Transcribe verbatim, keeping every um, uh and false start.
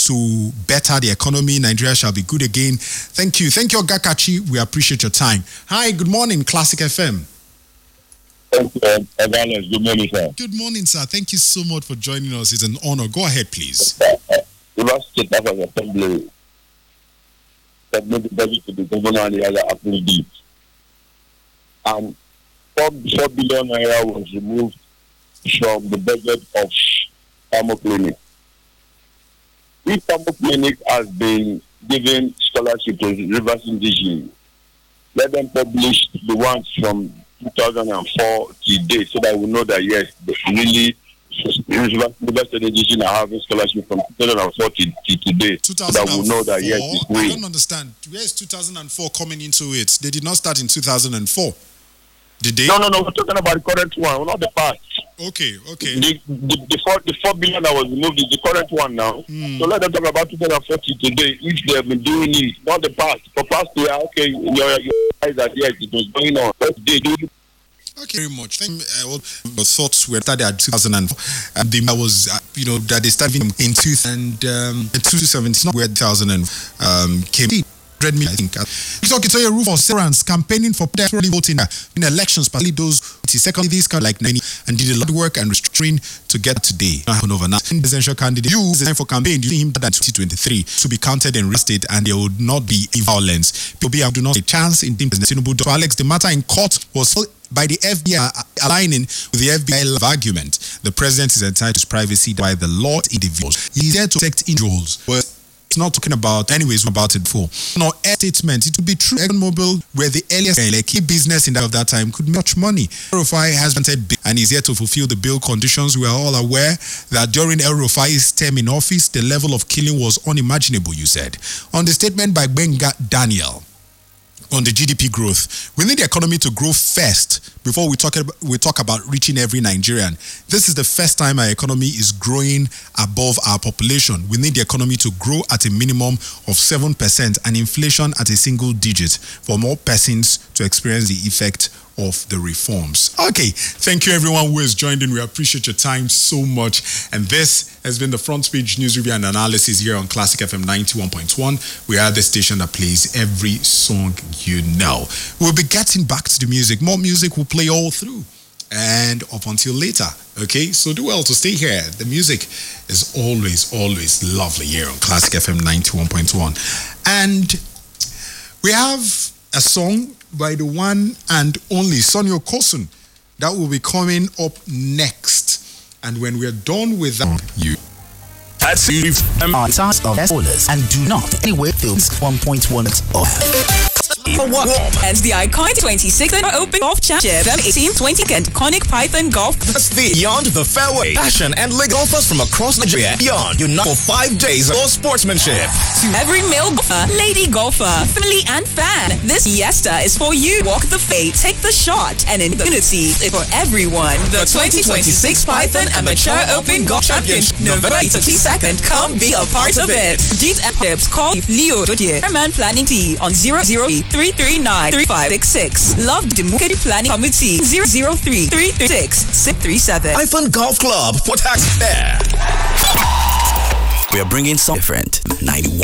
to better the economy. Nigeria shall be good again. Thank you. Thank you, Ogakachi. We appreciate your time. Hi, good morning, Classic F M. Thank you, Evangelist. Good morning, sir. Good morning, sir. Thank you so much for joining us. It's an honor. Go ahead, please. Rivers State House of Assembly submitted the budget to the governor and the other approved it. And four, four billion naira was removed from the budget of Tamo Clinic. If Tamo Clinic has been given scholarship to Rivers Indigenous, let them publish the ones from two thousand four to date so that we know that yes, really Rivers State Indigenous are having scholarship from two thousand four to, to today. So that we know that yes, it's real. I don't understand. Where is two thousand four coming into it? They did not start in two thousand four. Did they? No, no, no. We're talking about the current one, not the past. Okay, okay. The, the, the, four, the four billion that was removed is the current one now. Mm. So let them talk about two thousand forty today, if they have been doing it, not the past. For past year, okay, your, your eyes are yes, it was going on. But they do. Okay, very much. Thank you. Uh, well, the thoughts were started at two thousand four. And the, I was, uh, you know, that they started in two thousand seventeen, not where two thousand um, came. I think. Talking to your roof on Serans campaigning for electoral voting in elections, particularly those secondly these kind of like ninety and did a lot of work and restrain to get today. Over now, presidential candidate use the time for campaign using him that twenty twenty-three to be counted and rested, and there would not be violence. People be do not a chance in Tinubu. So Alex, the matter in court was by the F B I aligning with the F B I argument. The president is entitled to his privacy by the law individuals. He is there to protect individuals. Well, not talking about anyways about it before. No statement. It would be true. ExxonMobil, where the earliest like, key business in that of that time could make much money. El Rufai has wanted and is here to fulfill the bill conditions. We are all aware that during El Rufai's term in office, the level of killing was unimaginable, you said. On the statement by Benga Daniel on the G D P growth, we need the economy to grow first before we talk about, we talk about reaching every Nigerian. This is the first time our economy is growing above our population. We need the economy to grow at a minimum of seven percent and inflation at a single digit for more persons to experience the effect of the reforms. Okay, thank you everyone who has joined in. We appreciate your time so much. And this has been the Front Page News Review and Analysis here on Classic F M ninety-one point one. We are the station that plays every song you know. We'll be getting back to the music. More music will play all through and up until later. Okay, so do well to stay here. The music is always, always lovely here on Classic F M ninety-one point one. And we have a song by the one and only Sonny Okosun that will be coming up next. And when we're done with that, you that's it. Are task of owners and do not anyway films one point one off. And the iconic twenty-sixth Open Golf Championship eighteen twenty and Conic Python Golf. That's the Beyond the Fairway. Passion and league golfers from across Nigeria. Beyond Unite for five days of sportsmanship. To every male golfer, lady golfer, family and fan, this fiesta is for you. Walk the fade, take the shot, and immunity is for everyone. The twenty twenty-six Python Amateur Open Golf Championship, November twenty-second. Come be a part of it. Deeds and tips, call Leo Dodier, Chairman Planning T on zero zero three three nine three five six six. Love the Mukedi Planning Committee zero zero three three three six six three seven. Python Golf Club, Port Harcourt. We are bringing something different. ninety-one